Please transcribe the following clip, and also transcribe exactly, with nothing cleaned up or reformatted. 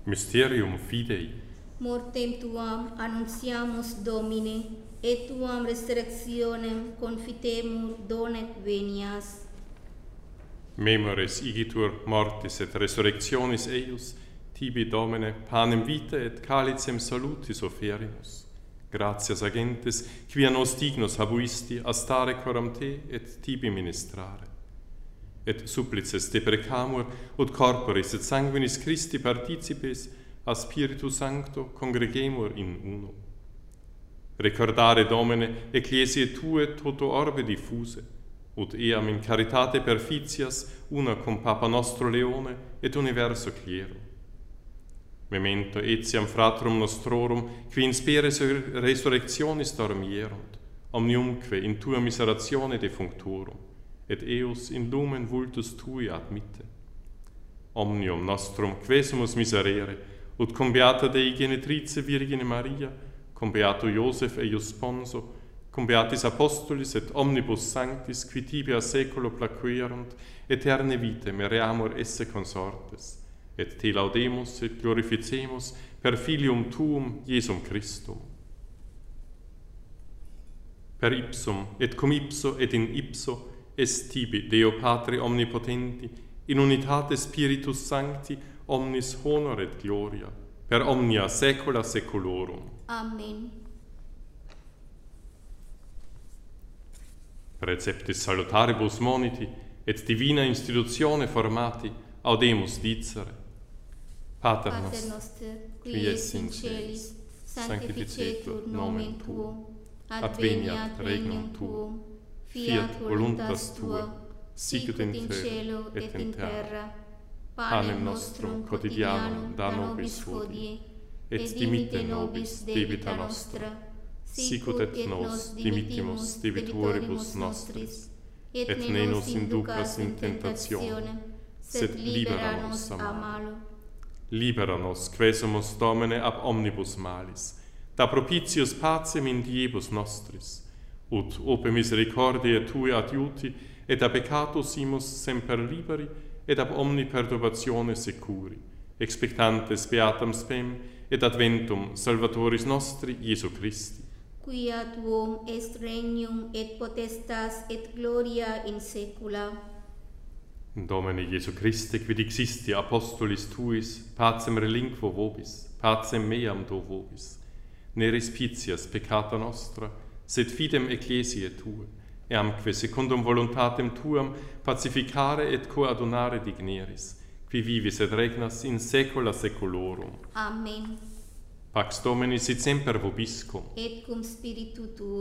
Mysterium Fidei. Mortem tuam annunciamus Domine, et tuam resurrectionem confitemur donet venias. Memores igitur mortis et resurrectionis eius, tibi Domine panem vitae et calicem salutis oferimus. Gratias agentes, quia nos dignos habuisti a stare coram te et tibi ministrare. Et supplices deprecamur, ut corporis et sanguinis Christi participes, a Spiritu Sancto congregemur in uno. Recordare, Domine, ecclesiae Tue toto orbe diffuse, ut eam in caritate perficias una cum Papa nostro Leone et universo clero. Memento etiam fratrum nostrorum, qui in spere resurrectionis dormierunt, omniumque in Tua miseratione defunctorum, et eus in lumen vultus Tui admitte. Omnium nostrum quesumus miserere, ut cum beata Dei Genetrice Virgine Maria, cum beato Iosef eius sponso, cum beatis apostolis et omnibus sanctis, qui tibi a seculo placuerunt, eterne vitae mereamur esse consortes, et te laudemus et glorificemus per filium tuum Iesum Christum. Per ipsum et cum ipso et in ipso est tibi Deo Patri omnipotenti, in unitate Spiritus Sancti, omnis honor et gloria, per omnia saecula saeculorum. Amen. Preceptis salutaribus moniti, et divina institutione formati, audemus dicere. Pater, Pater noster, qui es in celis, sanctificetur nomen Tuum, adveniat regnum Tuum, fiat voluntas Tua, sicut in cielo et in terra. Panem nostrum quotidianum da nobis hodie, et dimitte nobis debita nostra, sicut et nos dimittimus debitoribus nostris, et ne nos inducas in tentationem, sed libera nos a malo. Libera nos, quesumus Domine ab omnibus malis, da propitius pacem in diebus nostris, ut ope misericordiae Tui adiuti, et a peccatus imus semper liberi, et ab omni perturbatione securi, expectantes beatam spem, et adventum Salvatoris nostri, Iesu Christi. Quia Tuum est regnum et potestas et gloria in saecula. Domine Iesu Christe, quid existi apostolis Tuis, pacem relinquo vobis, pacem meam do vobis. Ne respicias peccata nostra, sed fidem ecclesiae Tue, eamque secundum voluntatem Tuam pacificare et coadunare digneris, qui vivis et regnas in saecula saeculorum. Amen. Pax Domini sit semper vobiscum. Et cum spiritu Tuo.